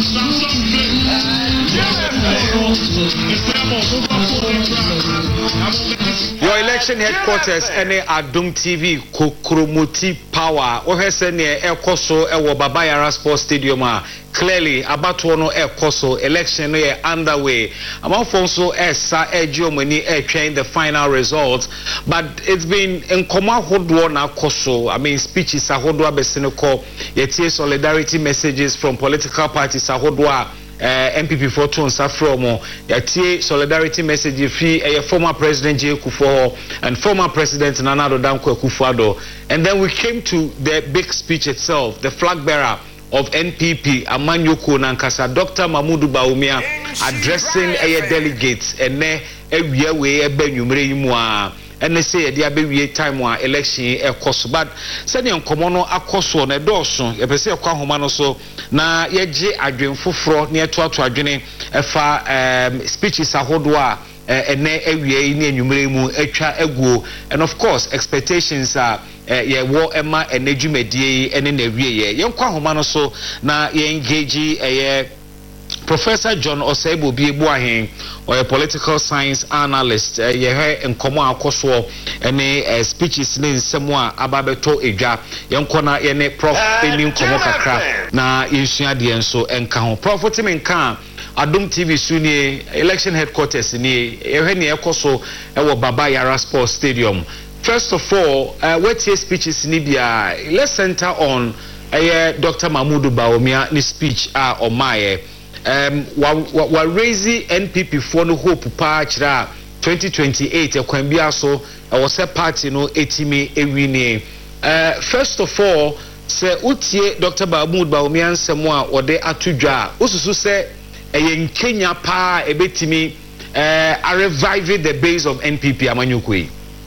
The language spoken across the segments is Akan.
Your election headquarters any Adum TV Kokromoti Power. Ohesene Ekoso ewo Baba Yara Sports Stadium clearly about no Ekoso election underway. Among so esa ejiomani train the final result, but it's been in Koma Hodwo na Koso. I mean speeches Hodwa Beseneko yetie solidarity messages from political parties Hodwa MPP for Tons Afromo, yatie solidarity message free former President J. Kufuor and former President Nana Addo Dankwa Akufo-Addo. And then we came to the big speech itself, the flag bearer of NPP, Amanyoko Nankasa, Dr. Mahmoud Bawumia, addressing delegates and and they say there be time one election cost, but sending on Komono Akoso on a dorsum, a person of Kwahomano so na yeji adwen foforo near to adwene efa speeches ahodwa ene ewie ni enwumere mu etwa eguo, and of course expectations are ye wo ema enedwumedie ene na ewie ye Kwahomano so na ye engage Professor John Oseibo Biebuahin, or a political science analyst, ye in Komo Akoso, any speeches in Semwa Ababeto Eja, Yankona Yene Prof. Enim Komo Kakra, na Yishia Dienso and Kaho. Prof. Timen Khan, Adum TV Suni, election headquarters in Eheni Akoso, Ewo Baba Yara Sports Stadium. First of all, what your speeches in Libya, let's center on Dr. Mahmoud Bawumia, ni speech or my. Wa raise NPP for no hope pa chira 2028 ekwambia so was a party no etimi ewini. First of all, say utie Dr. Mahmoud Bawumia nsemo a ode atudwa ususu say Kenya pa ebetimi a revive the base of NPP amanyukwe.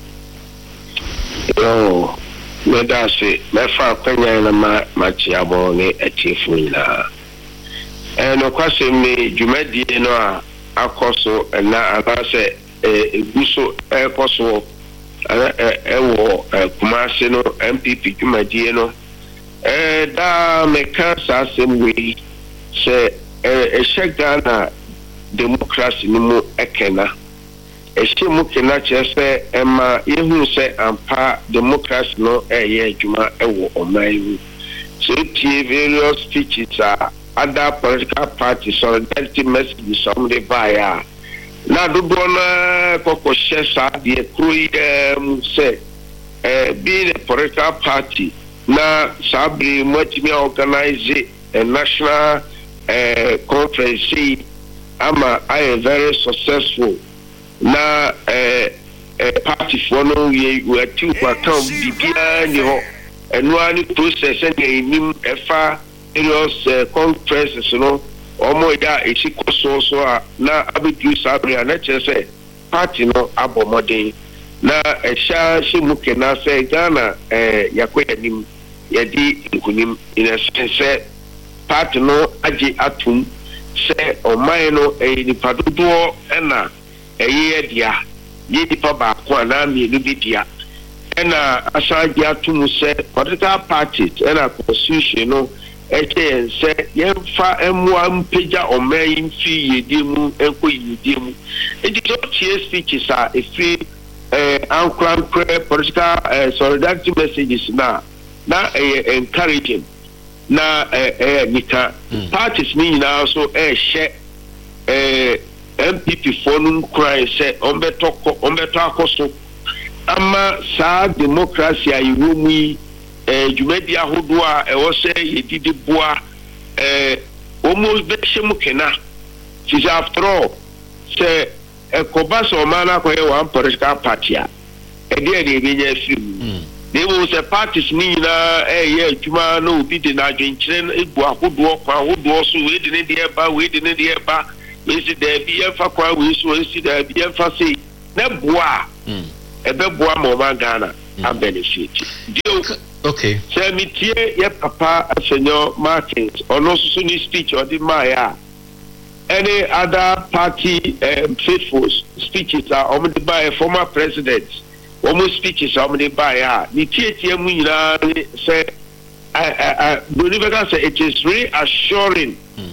Oh, me da se me fa kwanya na machiabo ni etifu ina. No question me jumadi no akoso na abase eguso ekoso ewo kumase no MPP jumadi no da me kansa semwe se Ghana democracy ni mu ekena mu kena chese ema yehu se ampa democracy no eye juma ewo omayu so tie various speeches other political parties solidarity messages somebody buy na do na koko shesa de kroi say being a political party na sabri much me organize a national conference ama I am very successful na party for no we are two account bibia ni ho eno ani process and nim efa various conferences no omo da esikoso so na abedu sabri na chese party no abomode na esha shimuke na say Ghana yakoya nim yadi nkunim in a sense party no agi atum se oman no nipa dodo na eye dia ye nipa ba ko na mi no dia na asaji atum se political parties na constitution no ete se yemfa emwa mpeja oman fi yedimu enko yedimu enti to tie speeches a efi ankran political solidarity messages na encouraging na nika parties ni na so share MPP for no cry say ombeto akoso ama sa democracy ayiwomi jumedi ahodo a ewo say yedidi boa almost be shemu kena is after all say ekobaso mana ko ye one political party a dey be nya film they will say parties ni na juma no bi de na adwenkyere egbu ahodo kwa ahodo so we de ne de eba we de ne de eba we si da bi emfa kwa we so we si da bi emfa say na boa ebe boa mo ma Ghana a benefit okay say me tie ye papa Senyor Martins ono so ni speech or the maya any other party faithful speeches are on the by former president almost speeches on the by ni tie mu nyina say I believe that it is really assuring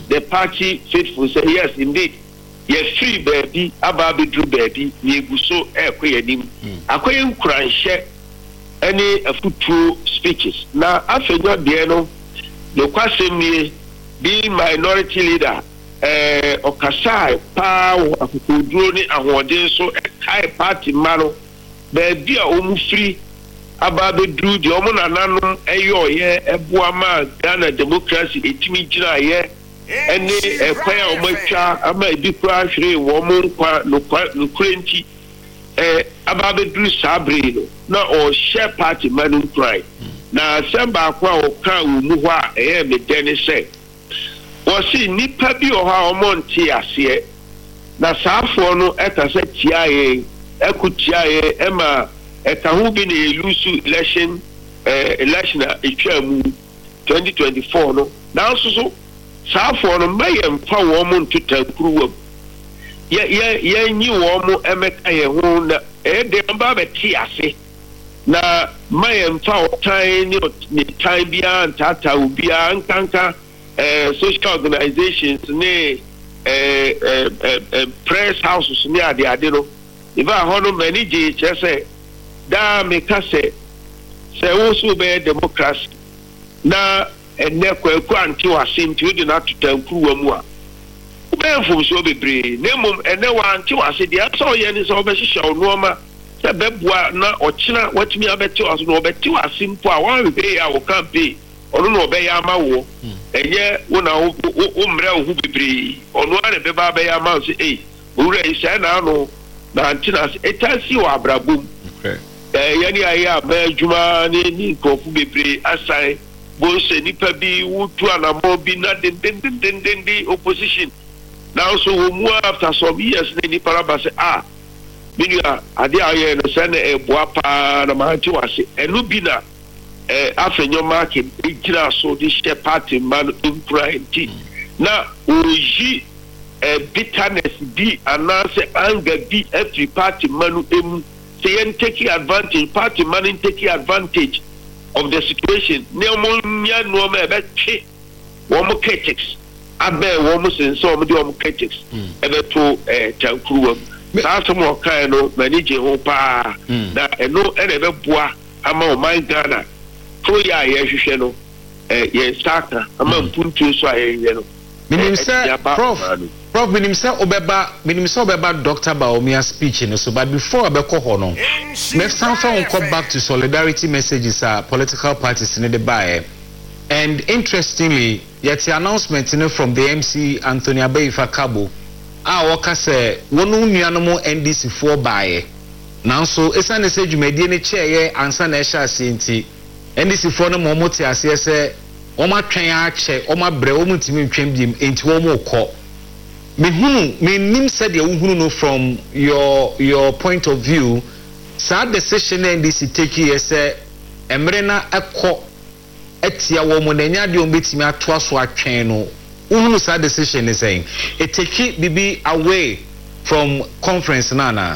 the party faithful say yes indeed ye free baby aba bedru baby ye guso ekoyenim akoye nkranhye any afutuo speeches na afenyo de no the kwasemi be minority leader okasai pa akuduro ni ahoden so kai party maro baby a omu free aba bedru de omu nananom eyo ye eboama Ghana democracy etimi gira ye ene ekwan omatwa ama ebi kura hwere wo mu nkwa nukrenti aba bedru sabre no na o share party manu cry na semba akwa o ka umu ho a medene se o si nipa bi o ha omonti ase na saafo no ekase tiaye ekutiaye ema ekahu bi na elusu election etwamu 2024 no na so saafo no mayem fa wo mo ntutankuru ye nyi wo mo emeka ye ho na de mba beti ase na mayem fa otan ni time bia ntata ubia nkanka social organizations ne press houses ne ade no iba hono mani je chese da meka se wo so be democracy na ene kwaku anti wasinti odi na tutankuwa mu a ubefum so bebre nemum ene wa anti wase dia so ye ni so be hihye onoma se bebua na ochina watimi abeti waso no obeti wasimpo a wan be ya wo campaign onu no be ya mawo enye wo na wo mre wo bebre onu ane be ba be ya ma so owura isa na no na anti na etasi wa abrabum yani aya ba adwuma ni kofu bebre asai bo se nipa bi wutu anamo bi na den opposition now so we move after some years ni paraba say binia ade aye no se na eboa pa na ma ti wase enu bi na afenyo market gira so this party man imprint na oji bitterness bi anase anger bi every party manu emu say taking advantage party man taking advantage of the situation neomonia no me betwe wo mo critics abe wo mo sense wo mo de wo mo critics ebeto tankuru na so mo kai no manage ho pa na eno ene beboa ama o man Ghana to ya ye hwehwe no ye saka ama mpuntu so aye no minim say prof minim say obeba Dr. Bawumia speech no so but before abeko ho no me sanfa come back to solidarity messages political parties in the buy and interestingly yet the announcement from the MC Anthony Abeifa Kabo waka say wonu nuanom NDC for buy now so esa ne say dwumadi ne chair ansa na ehya asenti NDC for no mo te ase say o ma twen a che o ma bre o mutimi ntwem biem enti wo mo kɔ me nim said you no from your point of view sad decision NDC take here say emrena ekɔ etia wo mo nanya de on betimi atoa so atwen no uhunu sad decision is saying it take bibi away from conference nana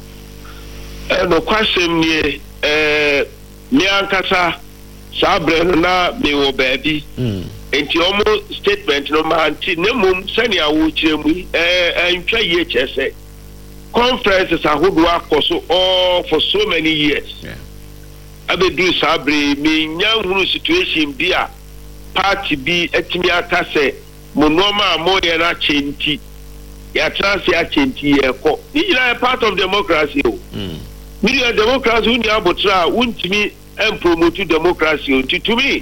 no question me me ankasa sabre na me wo baby enti omo statement no ma anti nemum sani awo kiremu antwa ye chese conferences ahodo akoso all for so many years abedu sabre me nyanhuru situation bi a party bi etimi akase monoma amoye na chenti ya transi a chenti ye ko ni ila part of democracy o media democracy uni abotra untimi promote democracy to me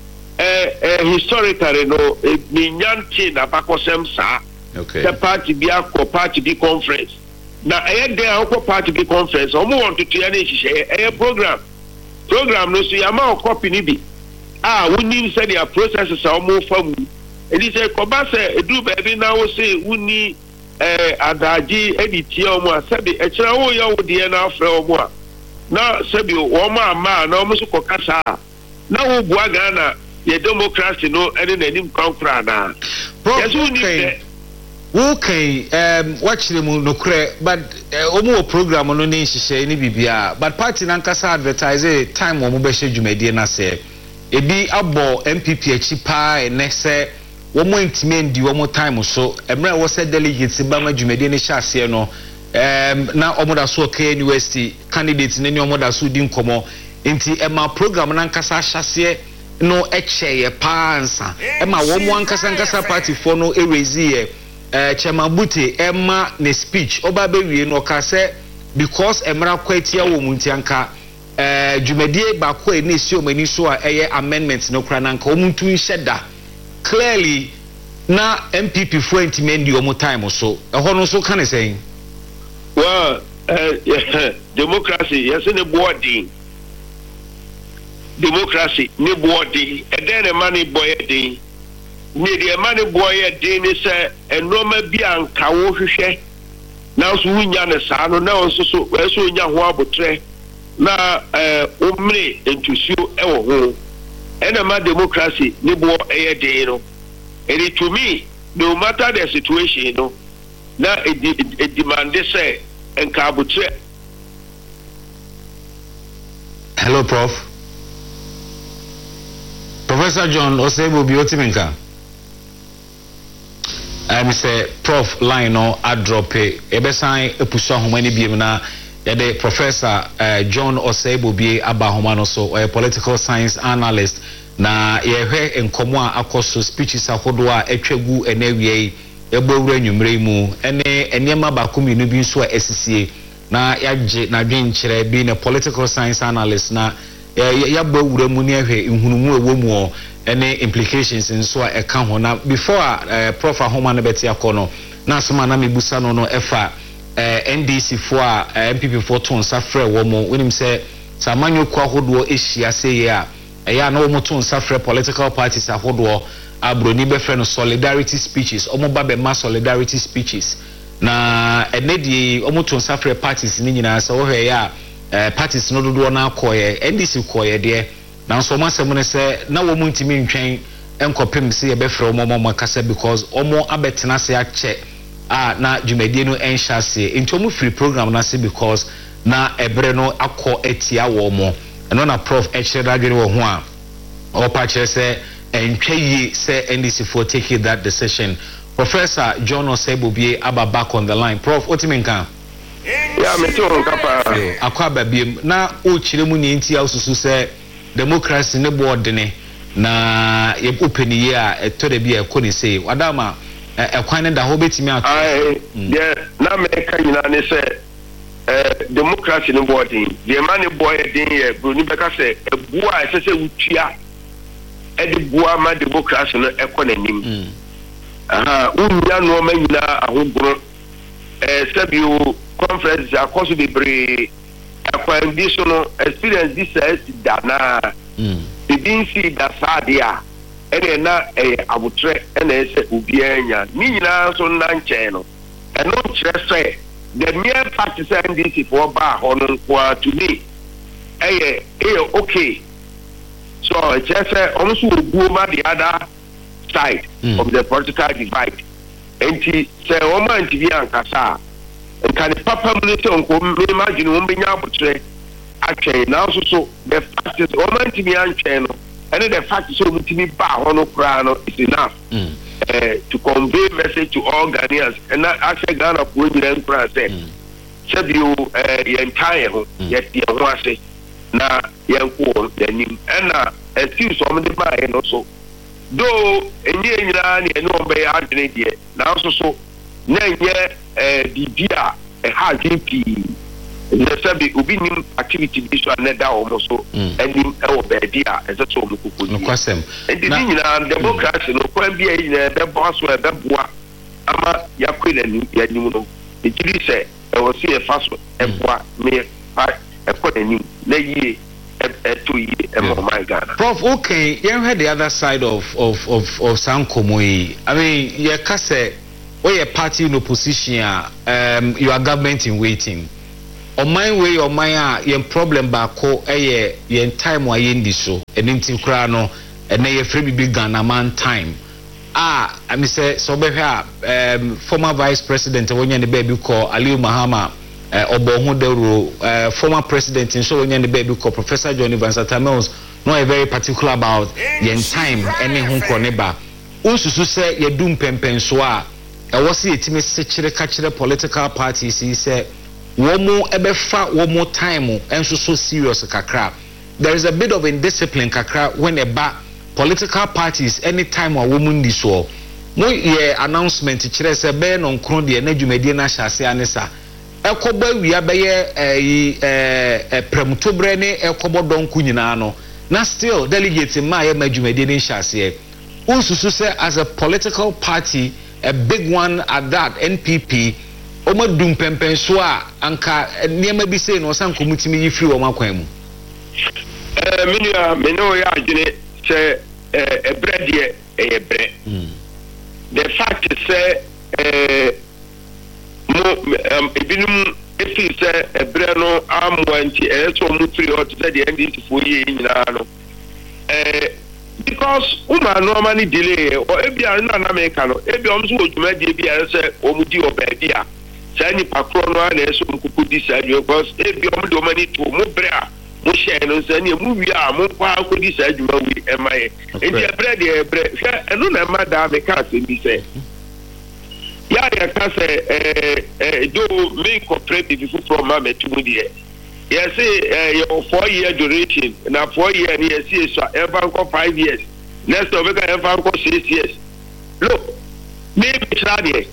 historically no minyanti na bakosem sa the party bi akọ party bi conference na dey akọ party bi conference omo want to ya na ehihye program no so ya ma copy ni bi woni say their processes are omo famu edi say koba say edu baby na wo say woni adaji editi omo asabi ekira wo ya wo de na afre omo a na sabi wo ma na omo so kokasa na wo bua Ghana the democracy no any nanim kankra na watch them no kre but omo program no ne hihye ni bibia but party nankasa advertise time omo be hye dwumadi na se ebi abo MPP achi pa ene se wo mo intime ndi wo mo time so emra wo se delegates ba ma dwumade ne hyase no na omoda so ka university candidates ne omoda so di nkomo nti ema program na nkasa hyase no echeye pansa ema wo mo nkasa party for no erezi Chairman Bute Emma ne speech oba bewie no ka se because emra kwatia wo muntianka dwumadie ba ko eni si omani so a eye amendment no kra nanka o muntu nheda clearly na MPP for intimendi o mo time so eho no so kan say well democracy yes ne boarding democracy ne boarding e den money boy din ni de money boy din ni say enoma bi anka wo hwehwe na so wunya ne saa no na so so nya ho abotre na omre entusio ewo ho enema democracy ni bo din no and to me no matter the situation no na it demand say enka abotre. Hello Prof. Professor John Osebo Biotiminka. I say Prof line no a drop e be sign e puso homa ni biem na the Professor John Osebo Bie aba homa no so a political science analyst na ye hwe enkomo a akoso speeches ahodo a etwagu enawie ebowura nwumre mu ene enema ba kominu bi so a esisie na yaje na dwenkyere bi na political science analyst na ya bowura mu ne hwe nhunumu ewo mu any implications in so a can ho before Prof Ahoma no beti akono na asoma na mebusa no no efa NDC for MPP for ton safre wo mo wenim se samanyo kwa hodo ehia se ya ya na wo mo ton safre political parties ahodo abroni be friend solidarity speeches omo ba be ma solidarity speeches na enedi omo ton safre parties ni nyina se wo hwe ya parties no dodo na akoye NDC koye de na so masem ne se na wo muntimi ntwen enkopem se ye befre omo makasa because omo abetena se ache na dwumadie no enhyase into omo free program na se because na ebre no akọ etia wo mo eno na Prof echere adwene wo ho a opa chere se entwayi se NDC for taking that decision. Professor John Osebo Bie aba back on the line. Prof otimenka yeah me too kapa akwa babiem na o chire mu ni ntia osusu se democracy ne board ne na ye openi ye a etore bi e ko ni say wadama ekwan ne da ho betimi ato yeah na me ka nyina ne say democracy ne board the man boy din ye broni beka say ebua esese wutua edi bua ma democracy no ekọ nanim unya no ma nyina ahobro sabio conference akoso bebre akwan bi so no experience this is dana the bin see that sadia ene na abutre ene ese obianya ni nyina so na nche no eno kire say the mere partisan this for ba hono kwa to me okay so just also go ma the other side of the political divide enti say o man ti bi ankasa kan papa munite onko me imagine won benya abutre atwen now so the fact is o man ti bi antwen no and the fact is so mutimi ba hono kra no is enough to convey message to all Ghanaians and I say Ghana ko nyira nkra say sabio the entire ho yet the ho ase na yanko danim na excuse o me ba no so do enye nyira ne no be adene de now so na nye bibia ha GP na sabi obi nim activity bi so aneda o so enim e wo be dia eze so mo kuku no kwasem na nyina democracy no kwa bia nyina be boss we be boa ama yakwe ya nim no ejiri se e wo se e faso e boa me e ko nim na yie to yie e mo my Ghana. Prof, okay, you heard the other side of Sankomoyi. I mean, you can say or your party in opposition, you are government in waiting. On my way, or my problem back, your time why in this show, and in Tikrano, and they free big Ghana man time. I mean, say, so former Vice President, when you're the baby call Aliu Mahama, former president, and so when you're the baby call Professor Johnny Van Satamels, not very particular about the time, any home neighbor. unsusu se yedum pempenso a ɛwɔ se yetimi sekyere kachire political parties say womo ebefa womo time enso so serious kakra. There is a bit of indiscipline kakra when political parties anytime a woman ndi so mo ye announcement kyerɛ sɛ bɛyɛ no nkron de na dwumadie na hyase anesa ekoba wia bɛyɛ premtobre ne ekobo donku nyina no na still delegate ma ye ma dwumadie ne hyase unsusu sɛ as a political party a big one at that NPP omadum pempenso a anka niema bi sei no san komutimi yifiri wo makwan mu me no ya adwene sɛ ebre de ebre the fact is ebinum efi sɛ ebre no amwanti so mu free hot sɛ the NDC for ye nyina no because normally delay or ebia na America no ebia omso odwumadi ebia sɛ omudi obaabi a sɛ ni pakro no na so mkuku di sɛ because ebia omdo mani to mu bre a mo share no sɛ ni mu wi a mo kwa akodi sɛ adwuma wi emaye enti ebre de ebre hwɛ eno na ma da me ka sɛ bi sɛ ya ka sɛ do me cooperative from ma metumu die yes your 4-year duration na 4 year ni yes so ever 5 years next over ever 6 years look me try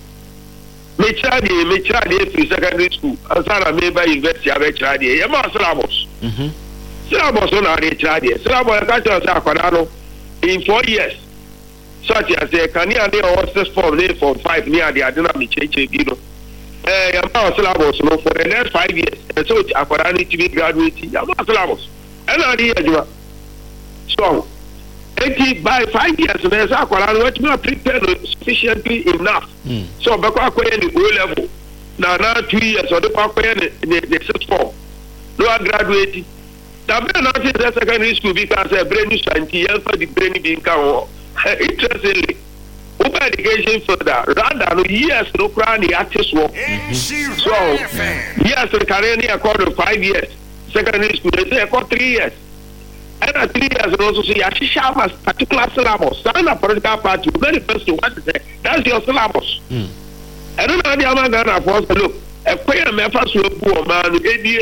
free secondary school asara me by university ave try there e ma syllabus syllabus na dey try there syllabus ka tell say akwara no in 4 years such as can you dey or 6 form dey for 5 near the adena me cheche bi no yamba syllabus no for the next 5 years and so akwara need to be graduate yamba syllabus and na dey adwuma so by 5 years na say akwara no we prepare sufficiently enough so be kwa akwara the O level na 2 years or the akwara the 6 form no graduate that be na say secondary school because brain science and for the brain being can interestingly open education further rather no years no crown the artist work so yes the career near 5 years secondary school they say 3 years and 3 years also see Ashisha has particular syllabus and a political party manifesto what is that that's your syllabus and then the amanda force look a prayer me first will poor man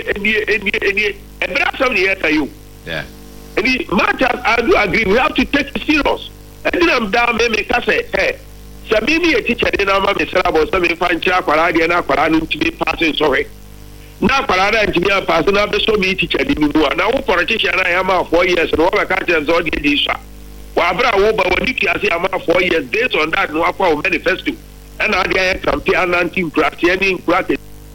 any and that's some years you yeah and the matter I do agree we have to take it serious. And then I'm down, me say, hey, so maybe a teacher didn't know my syllabus, so me find Chakwara, and Aquaran to be passing, sorry. Now, Parada and Jimmy passing up the so many teacher didn't know. Now, politician, I am out 4 years, and all the countries all did this. Wabra, when you can say I'm out 4 years, based on that, no Aqua manifesto. And I get campaign 19 craft, any craft.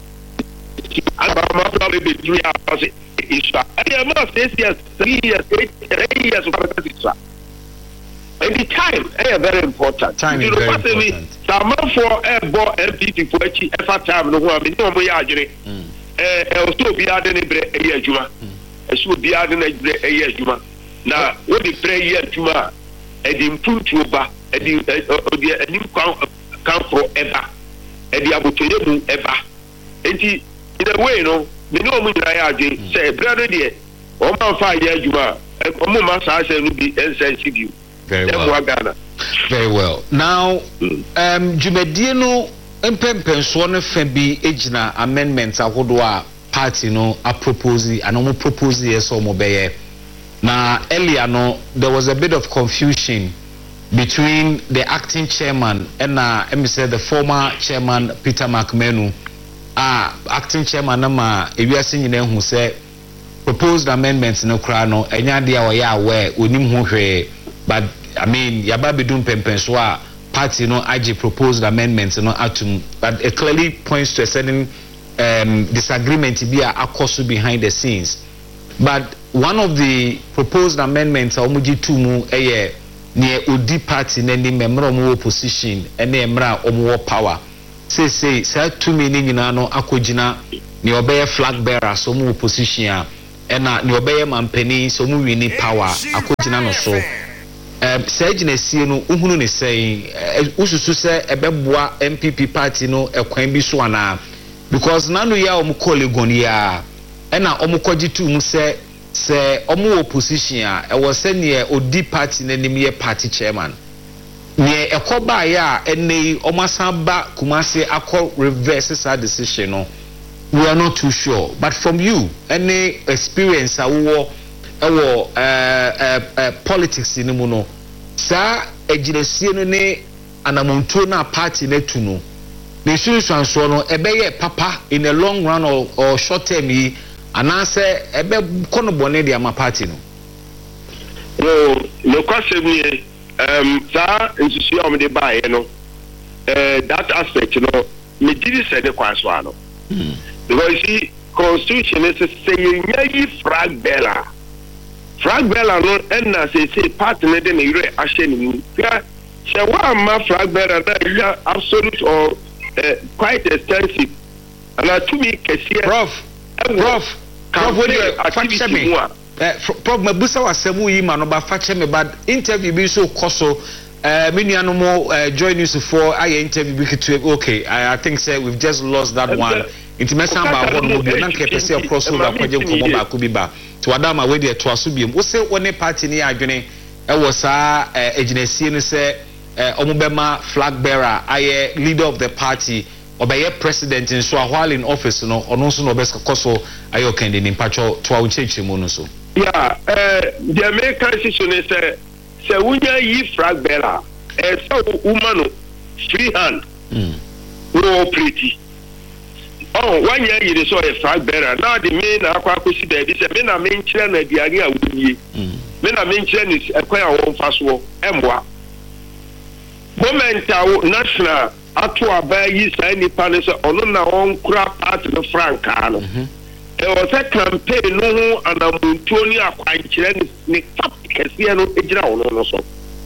I'm probably be 3 hours. And I'm not 6 years, 3 years, 8 years of and the time is very important. Time is very important. Some for MPT for every time no one no more yajere. Also be adding a year juma. So be adding a year juma. Now what the prayer juma and improve to over and the new come for ever and the abutoyemu ever. And in a way no me no mo yaje say brother there o man 5 year juma e mo ma sa say no be sensitive. Very well. Very well. Now, Jumedie no empempenso no fa bi ejina amendments ahodo party no a propose and no propose yes or mobeye. Na earlier no there was a bit of confusion between the acting chairman and me say the former chairman Peter McMenu. Acting chairman na ewiase nyina hu say proposed amendments no kra no enya dia wo ya aware onim ho hwe. But I mean, Yababidun Pempenswa party no IG proposed amendments no atum, but it clearly points to a certain disagreement be a cause behind the scenes. But one of the proposed amendments omuji tumu near Udi party neni memra omu opposition ene emra omu power. Say two meaning no akojina ni obeye flag bearer so omu opposition ena ni obeye mampeni so omu wini power akojina no so. Sajina sie no uhunu ne sei ususu se ebeboa MPP party no ekwan bi so ana because nanu ya omukolegon ya ena omukoji tu mu se omu opposition a e wo se ne odi party nanim ye party chairman ne ekoba ya ene omasamba kumase akọ reverse sa decision no we are not too sure, but from you any experience awo politics ni mu no sa eginesie no ne anamontuo na party na tu no the solution so no ebeye papa in the long run or short term yi anase ebe kono bone dia ma party no no question me sa nsusu am de bae no that aspect no me did say the kwaso ano because you see constitution is say nyi flag bearer no enna say party na de na yure ahye ni ya se wa ma flag bearer na ya absolute or quite extensive and to me kesi prof when you fact me prof mabusa wasemu yi ma no ba fact me bad interview bi so koso me nuano mo join news for aye interview bi kitu okay I think say we've just lost that one intimation ba ho no bi na nke pese crossover kwaje nkomo ba ko bi ba to adama we de to aso biem wo se one party ni adwene wo sa agency ni se omubema flag bearer aye leader of the party obeye president in so while in office no ono so no beska koso ayo kende ni mpacho to awuchechi mu no so yeah the American decision is say wunya yi flag bearer so woman free hand no pretty oh one year you saw a flag bearer now the main akwa kosi da bi say me na me nkyere na biare a wunye me na me nkyere ni akwa a won faso emboa moment national ato abayi sai ni panese ono na on kura part no franka no e was a campaign no anamuntu ni akwankyere ni tap kese no egira ono no so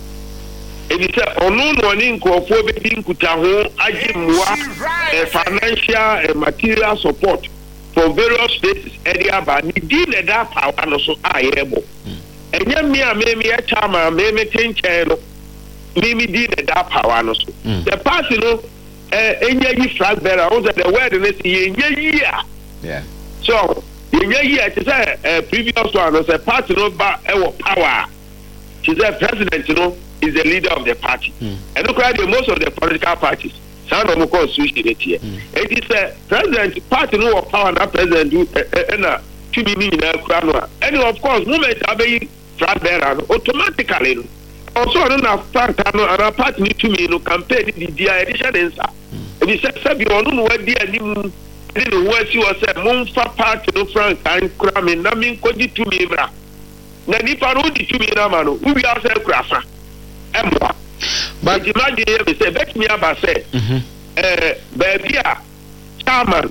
e bi say ono no ni nkofo be di nkuta ho agimwa financial material support for various places area ba ni di le da power no so ayebo enya mi a me e chama me tenche no Mimi did that power no so. The party no enya flag bearer on the word and say yeah. So year it is previous one was a party no ba power. She said president is the leader of the party. And look at most of the political parties. Some of them constitution here. It is a president party no power na president do to be in and of course moment abe flag bearer automatically also na franka no ana party ni tumi no campaign di dia edition densa e bi se bi onu no wadi anim ni no wasi wo se monfa party no franka nkura me na me nkoji tumi bra na ni pa no di tumi na ma no ubi ase kura fa emwa but imagine you say bet me aba say baby a chairman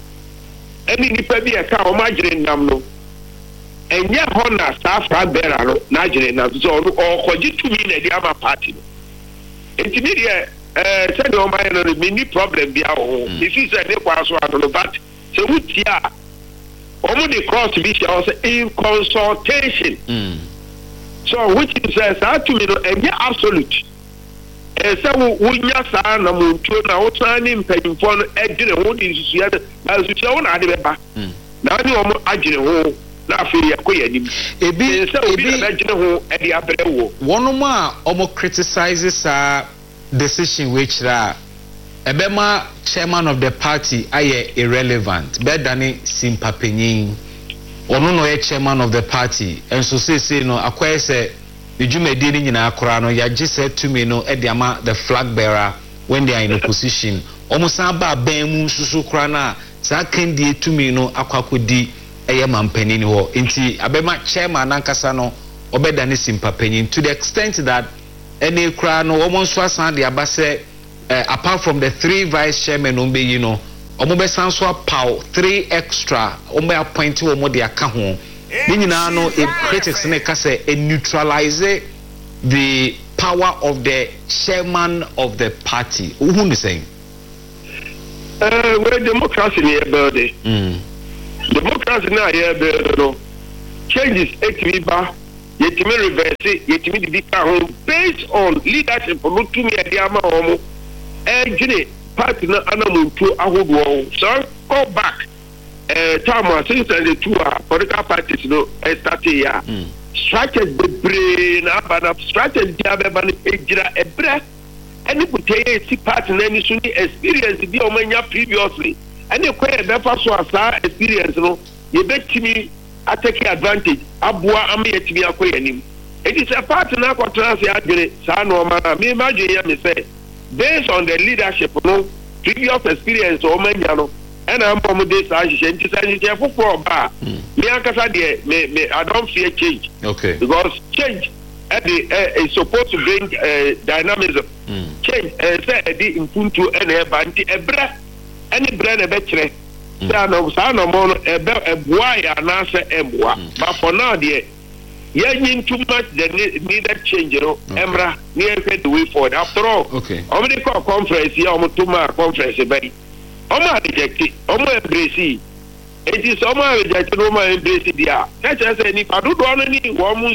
eni ni pa bi e ka o ma jire nam no enye hona safa bearer no na jire na so no okoji tumi na di ama party no entimi de say no my no mini problem bia ho if you say ne kwa so ato but say wutia omo the cross bi say in consultation so which is say to me no enye absolute say wunya sa na muntu na wo tani mpanyimfo no ejire ho di susuya na susuya wo na ade beba na ni omo ajire ho na afiri akoyani ebi na ho e di abrewo wono ma omo criticizes decision which ebema chairman of the party aye irrelevant bedani simpapenyin ono no ye chairman of the party enso say no akwai say the jumedi ni nyina akora no ya gise to me no e di ama the flag bearer when they are in opposition omo san ba ban mu susu kora na sa kandi to me no akwakodi eye mampanini ho nti abema chairman nankasa no obeda ne simpapanyin to the extent that any kra no omo nso asan de abase apart from the 3 vice chairmen ombe yi no omo be san so power 3 extra omo appoint omo de aka ho ni nyina no critics ne ka say neutralize the power of the chairman of the party who is saying we democracy near body democracy na here no changes etimiba yetimi reverse yetimi didika home based on leadership no to me e ama omo gine party na anamuntu ahodo so go back time since the two political parties no started here strategy the brain abana strategy abeba no ejira ebre any putay see partner any suni experience bi o manya previously any kwere befa so asa experience no ye betimi take advantage aboa am yetimi akoyanim it is a partner contrast adwene sa no ma me imagine ya me say based on the leadership no previous experience o manya no and I'm from this association for bar. Me akasa de me I don't fear change. Okay. Because change is supposed to bring dynamism. Change say the impuntu and banti ebra any brand betre. Say no more boy anasa emwa. But for now there yin too much the needed change, you know. Emra near the way forward. After all, okay. Omni conference here, Omutuma conference by. Oma rejected, Oma embrace. It is Oma rejected, Oma embrace dia. Let us say if I do any woman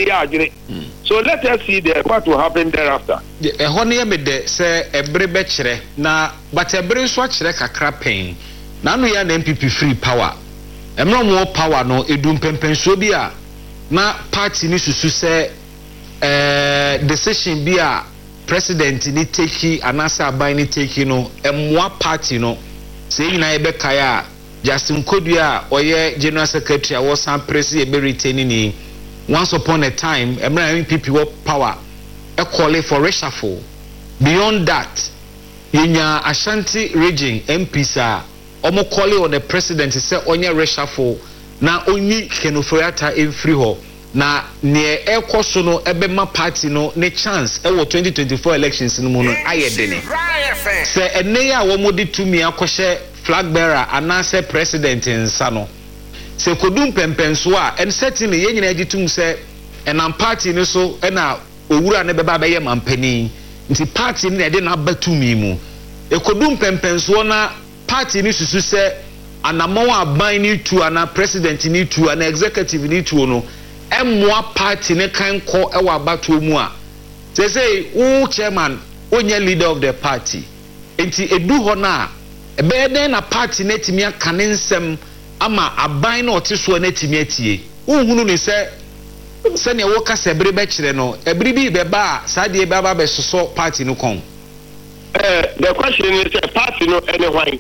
so let us see what will happen thereafter. A honey me de say a brebechere na but a bre swatchere kakra pain. Na no ya na MPP free power. Emro more power no edum pempenso bi a na party ni susu say decision bi a president ni take anasa aban ni take no emwa party no say nyina ebe kaya Justin Kodua oye general secretary a was san presi e be retaining ni once upon a time emra MPP wo power e call for reshuffle. Beyond that yenya Ashanti region MPs a omo call on the president say onye reshuffle na onyi Kenoforiata free ho na ne ekoso no ebema party no ne chance e wo 2024 elections no mu no ayedene se ene ya wo modi tumi akɔhye flag bearer anase president nsa no se kodum pempenso a en setting ye nyina agitum se enam party ni so na owura ne beba beye mampani nti party ne de na batumi mu ekodum pempenso na party ni susu se anamo aban ni tu ana president ni tu ana executive ni tu no emwa party ne kan ko e wa bato mu a say who chairman onye leader of the party enti edu ho na ebe den na party na timi aka ne nsem ama aban na otiso na timi atie uhunu ni se ne wo ka se bere be kire no ebiri bi be ba sa de be ba be soso party no kon the question is party no any why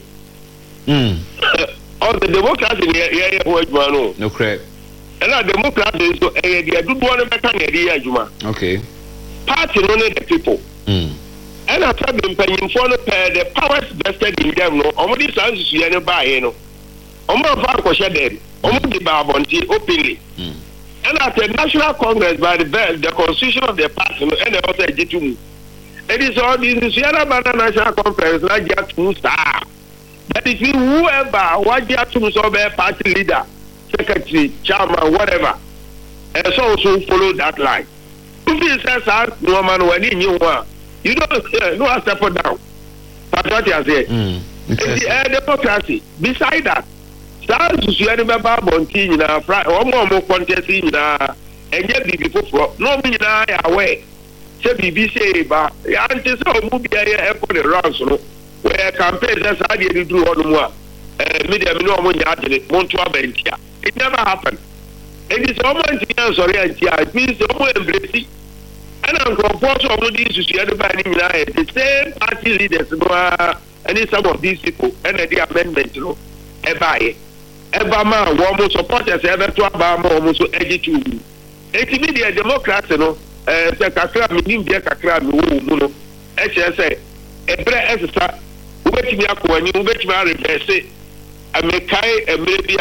all the democrats in here no no correct. And our democracy so they do one better than the okay. Party no need the people. And I tell them the powers vested in them no. Omodi sansu you no buy no. Omo fa ko share them. Omo di ba bonti openly. And at the National Congress by the constitution of the party no and also ejitum. It is all this Sierra Bana National Conference like just two star. That is whoever what just to so be party leader. Secretary, chairman, whatever, and so also follow that line. If you say no man when you want, you don't no step down. That's what you say. The democracy. Beside that, that's you remember Bonti in a fry or more contest in a and yet before no me na away. Say BBC, but anti so movie for the rounds, where campaigns that's how you do all the more. Media no money at it, Montua Bentia. It never happened. It is almost sorry, it means the whole embrace. And I'm composed of these to see everybody the same party leaders and some of these people and the amendment, you know, Ebama, almost supporters ever to Obama almost edgy to. It's media Democrats, you know, Kakra, meaning their Kakra, Muno, HSA, a bread as a wait me up when you wait my reverse. I may carry a maybe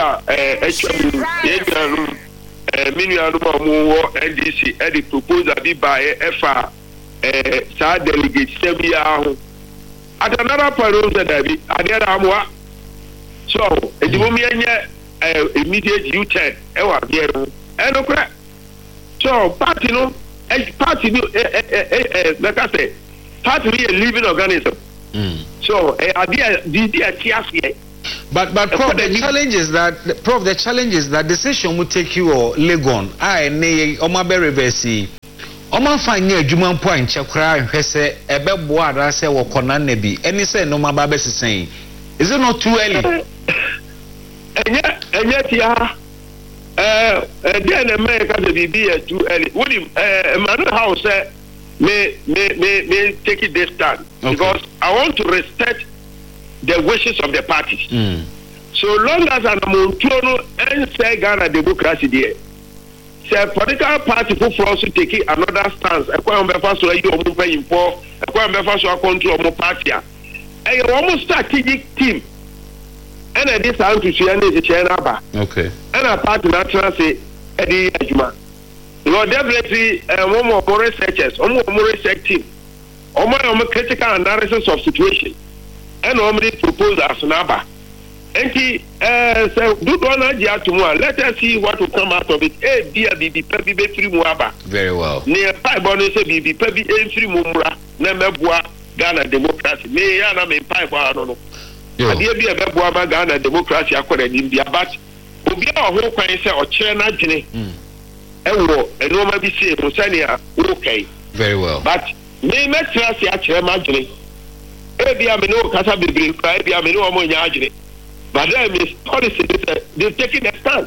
NDC and the proposal be by FR side delegate 7 years. At another point, that so the woman immediate U-turn, and so party no party like I say, party be a living organism. So But Prof, the challenge is that decision will take you or Legon. I nay Omabe reverse. Oma fine adwuma mpo anche kra hwese ebebo ara se wo kona na bi eni se no maba be sesen. Is it not too early? Enya tia then America the be too early. Would him man how say may take it this stand because I want to respect the wishes of the parties. So long as an Amontono and say Ghana democracy there, say political party who for also taking another stance. I can't remember so you move in for. I can't remember so I control more party. I almost strategic team. And I did sound to see any China. Okay. And a party natural say Eddie Ejuma. You know, definitely one more researchers, one more research team, one more critical analysis of situation, and normally propose as Naba. And he so do one idea tomorrow. Let us see what will come out of it. A dear be free muaba. Very well. Near five bonus be free mumra, Namabua, Ghana democracy. May I not be five I don't know. I dear be a Babuaba Ghana democracy according to India, but Obia who can say or China Jenny. And Roma be say Musania, okay. Very well. But may make us actually imagine. Maybe I may know Casa be maybe I may know Amonia. But then this policy, they're taking a stand.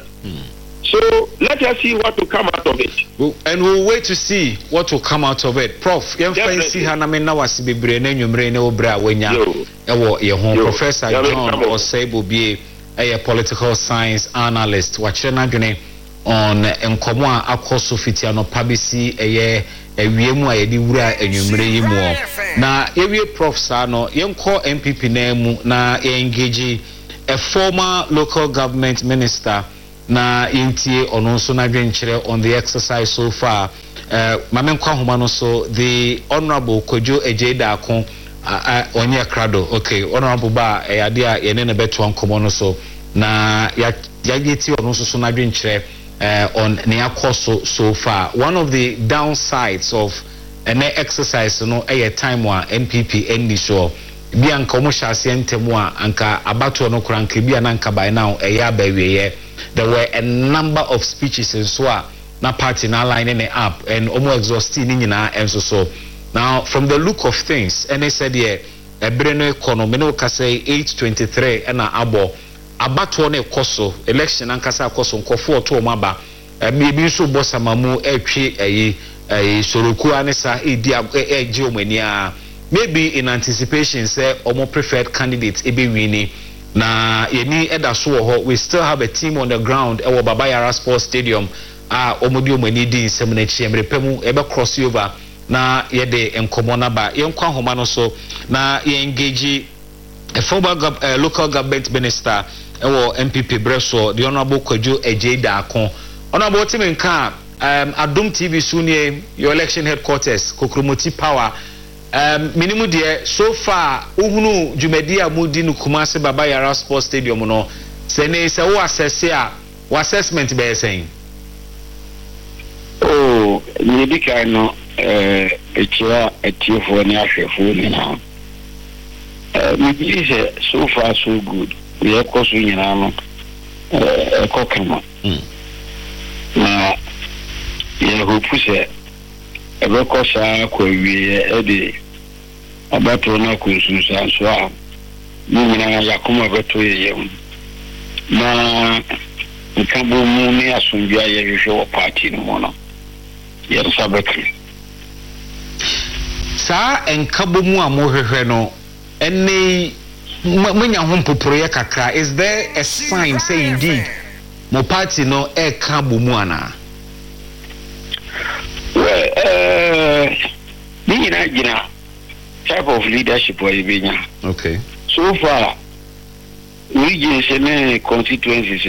So let us see what will come out of it. And we'll wait to see what will come out of it. Prof, young fancy Haname Nawasi Brene, Numrene Obra, when your home Professor John Osebo be a political science analyst, watching on Nkomwa Akoso Fitiano Pabisi, a Wiemwa Ediwura Enyumre Yimu. Na Ewe Prof Sano, Yonko MPP Nemu, na engage a former local government minister na intie ono so na dwenkyere on the exercise so far. Mamenkwa Humano so the Honorable Kojo Ejeda Akon onye krado. Okay, Honorable ba ade a yene ne beto nkomo no so na ya yeti ono so na dwenkyere on ne akoso so far. One of the downsides of an exercise no time wa MPP endi so bi anka omo hyase ntemu a anka abato no kranka bi anka by now eya bawiye. There were a number of speeches in so na party na lining it up and omo exhausting ni nyina enso so. Now from the look of things and they said here ebere no economy no ka say 823 na abo abato no ekoso election anka sa ekoso nkofo to omaba maybe so bossa mamu etwe soroku anisa edi eji omania. Maybe in anticipation, say, or more preferred candidates, Ebe Winnie. Na yeni edaso we still have a team on the ground. Ewo Baba Yara Sports Stadium. Omodio Menidi Semenechi Emrepemu ebe cross over. Na yede enkomona ba. Yenkwa homano so. Na ye engage a former local government minister. Ewo MPP Breso. The Honorable Kojo Ejeda Akon. Honorable Timenka. Adum TV Sunye. Your election headquarters. Kokromoti Power. Minimum dear so far uhunu jumedia mudi no Kumasi Baba Yara Sports Stadium no se ne se wo assess ya wo assessment be saying ni bika no etia etiefo ni ahwefo ni na we say so far so good we ekoso nyina no ekokama na ye hope say ebekosa kwa wie ede abato na kunsusa so a nyina yakoma beto yeyem na nkabo mu ne asundua ye hwehwe party no mo no ye sabekri sa nkabo mu a mo hwehwe no ene munya ho mpoporo ye kakra. Is there a sign say indeed mo party no e ka bo mu ana? Well, type of leadership was okay. So far, regions and constituencies,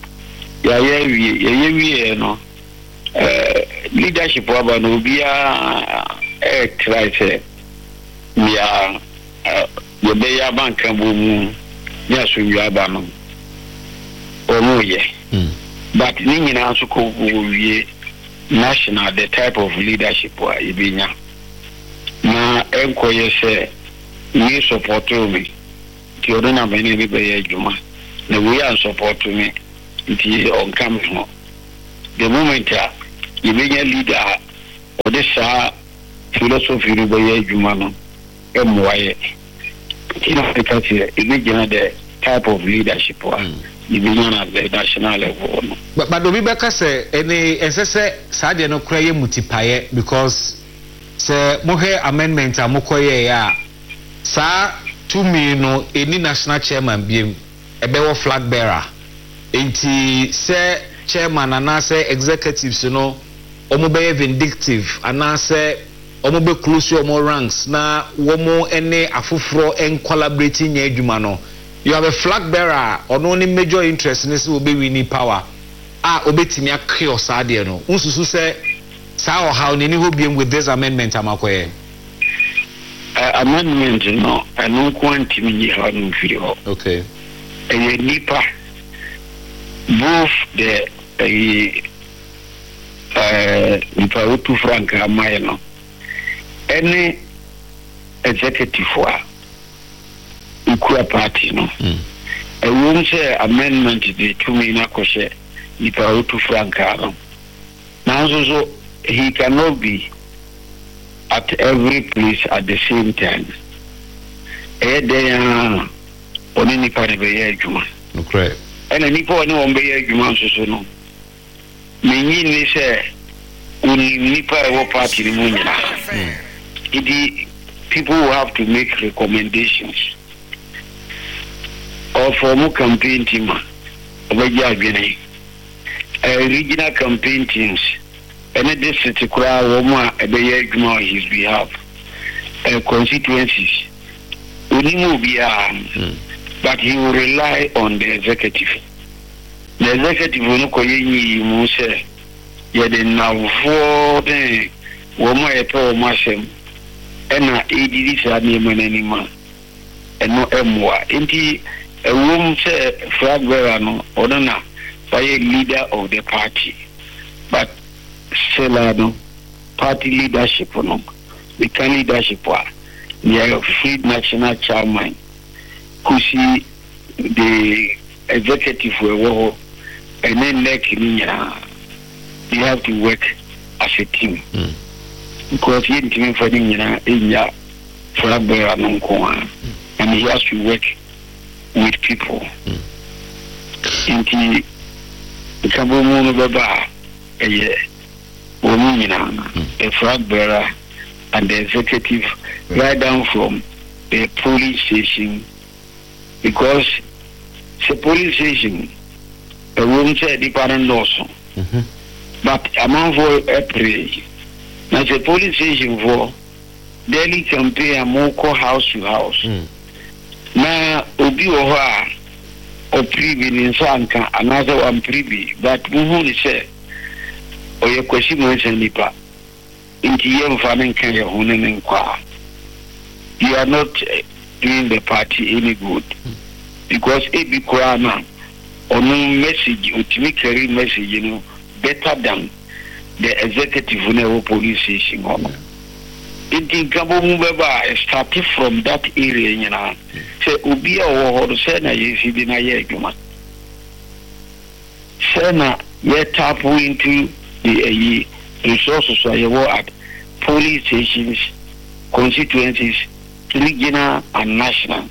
leadership was no be a crisis. We are the Bay Bank Boom, yes, we are Bannon. Or no, yeah. But Ning also could be national, the type of leadership was Ibinya. Na enkoye se we support me ti odona bene bi be adwuma na we are support me ti on come no the moment you be a leader or the philosophy no be adwuma no emwaye ti na because the type of leadership you be at the national level no but obi beka say any esese saade no kra ye mutipaye because se mohe amendment amokoye ya sa to me no any national chairman biem ebewo flag bearer enti se chairman anase executives no omo be vindictive anase omo be close omo ranks na womo ene afoforo en collaborating nya adwuma no you have a flag bearer or only major interest in this will be winning power obetimi akio sade no unsusu se sa or how nini hobiem with this amendment amakoye amendment no anu kwanti mi ha no firi okay nipa both the nipa utu franka amaye no any executive wa ukua party no won say amendment de tumi na koshe nipa utu franka no now so he cannot be at every place at the same time there oni nipa ne be adwuma okay and nipa oni won be adwuma so no menyi ni say oni nipa e party ni mu nyina it people will have to make recommendations or for more campaign team regional campaign teams and this city crowd woman on his behalf constituencies but he will rely on the executive will go in say yeah the now for the woman and this anymore and no more inti a woman say flag bearer no or na by a leader of the party but selado party leadership no the can leadership wa the free national chairman who see the executive will and then you have to work as a team because he didn't for in ya flag bearer no and he has to work with people inti kabo mo baba a flag bearer and the executive right down from the police station because the police station a room said the parent also but among for April now the police station for daily campaign and more house to house na obi oha o privi ni sanka another one privi but muhu ni say oye kwesi mo nipa inti yem famen kan ye honen nkwa you are not doing the party any good because ebi kwa na onu message ultimate carry message you know better than the executive in police station it gabo mu beba starting from that area you know say obi a wo say na yesi bi na ye adwuma say na ye tap into the resources so you at police stations constituencies regional and national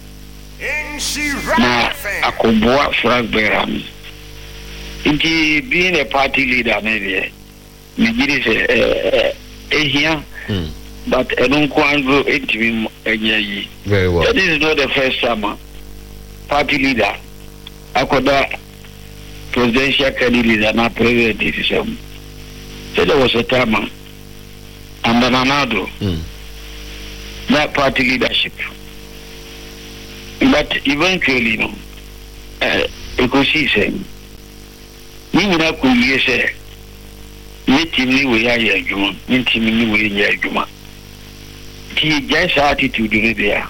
na akoboa flag bearer inti being a party leader maybe me giri say ehia but I don't quite go into him again. Very well. That is not the first time party leader. I could presidential candidate and not president. So there was a time under Nanado that party leadership. But eventually, you know, because he said, Nina could say, meeting me with Yayajuma, meeting me with Yayajuma. He just attitude in there.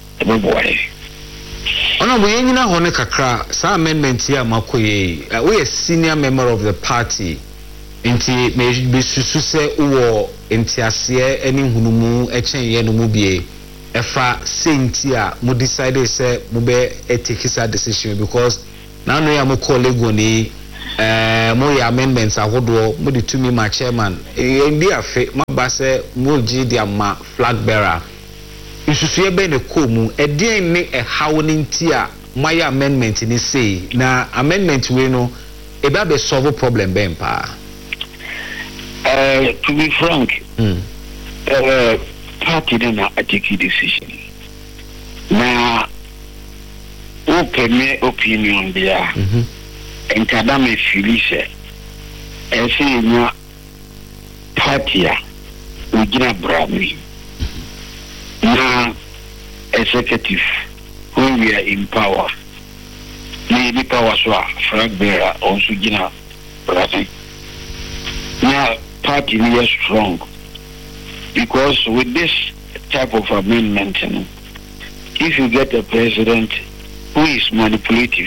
Ona we nyina hone kakra sa amendment here makoye we a senior member of the party nti me susu se wo ntiase eni hunumu echenye no mu bie efa senti a mo decide say mo be take that decision because now no ya mo call lego ni mo ya amendments ahodo mo de to me my chairman ndi afe maba se mo gi dia ma flag bearer isusu ebe ne komu edin ne hawo ne ntia my amendment ni say na amendment we no e ba be solve problem ben pa to be frank party na a take decision. Now, open my opinion there. And Kadame Felice, and say, no party, Ujina Brami. Now, executive, when we are in power, maybe power so Frank Bearer or Sujina Brami. Now, party is strong because with this type of amendment, if you get a president who is manipulative,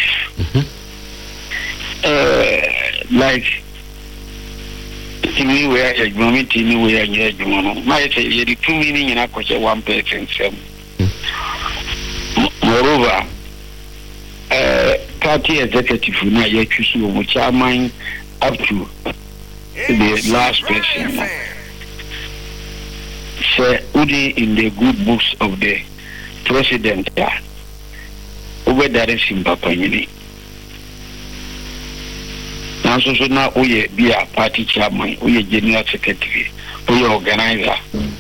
like anywhere, anywhere, might say you two meaning in a one person. Moreover, party executive now you choose which are mine up to the last person. Say Udi in the good books of the president over there is in Papayini. Now so now we be a party chairman, we general secretary, we organizer.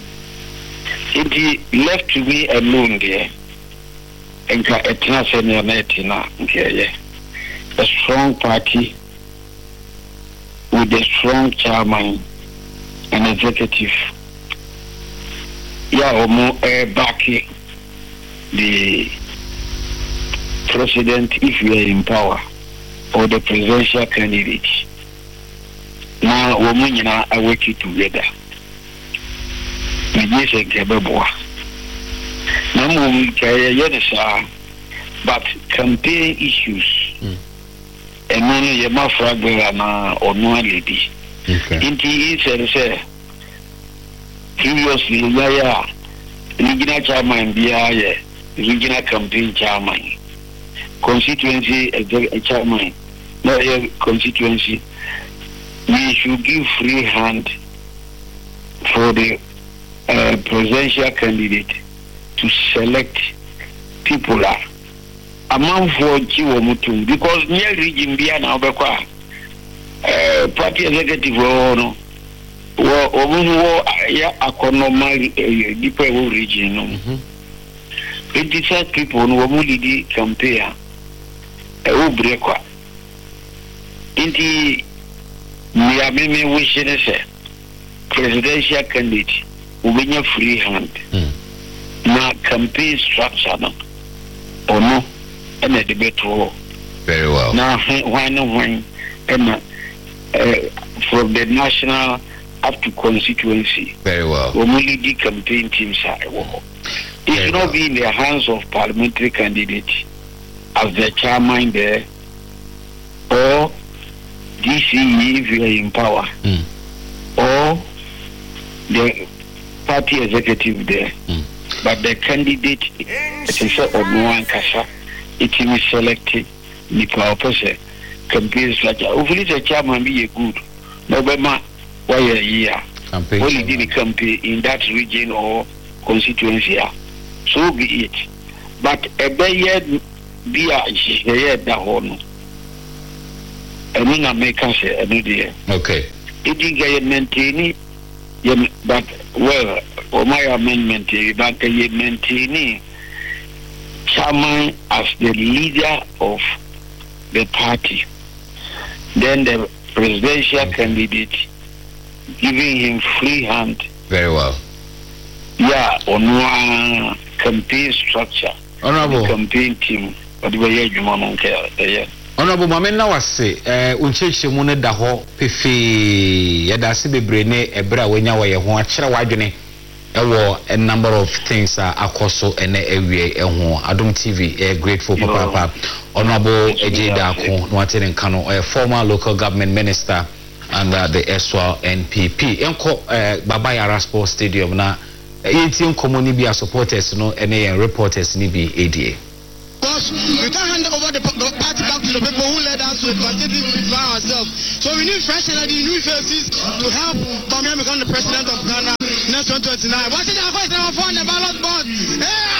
It left to me alone there. And a strong party with a strong chairman and executive. Backing the president if we are in power or the presidential candidate. Now women are working together. But campaign issues and only a mafragana or no lady. Indeed, say previously, regional chairman, regional campaign chairman, constituency chairman, not a constituency. We should give free hand for the presidential candidate to select people among for Chiwomutum because near region Biana Obekwa party executive no economic deeper region. 25 people no lead campaign breakwa. Inti we are maybe wishing say presidential candidate will be free hand. Now campaign structure no or no and a debate war. Very well. Now when from the national up to constituency. Very well. Only the campaign teams are. It should not be in the hands of parliamentary candidates as the chairman there or DCE if you are in power or the party executive there. But the candidate it is or no one kasa it is selected the power person campaigns like hopefully the chairman be a good November why a year only did the campaign in that region or constituency. So be it. But a bear be a year that one. And then I make us a okay. It is maintaining, but well, for my amendment, but maintaining chairman as the leader of the party. Then the presidential candidate giving him free hand. Very well. Yeah, on one campaign structure. Honorable campaign team. But we are human care. Honorable Mamena was say, Unchich Mune Daho, Pifi, Yadasi Brene, Ebra, when you were a watcher, wagene, a number of things are Akoso and Adum TV, grateful Papa, Honorable Ejeda Nwatene and Kano, a former local government minister under the SWA NPP. Enko Babaya Sports Stadium na 18 community supporters no and reporters ni be ADA. We can't hand over the party back to the people who led us to continue by ourselves. So we need fresh energy, new faces to help Bamian become the president of Ghana next 2029. What's it our voice on the ballot board?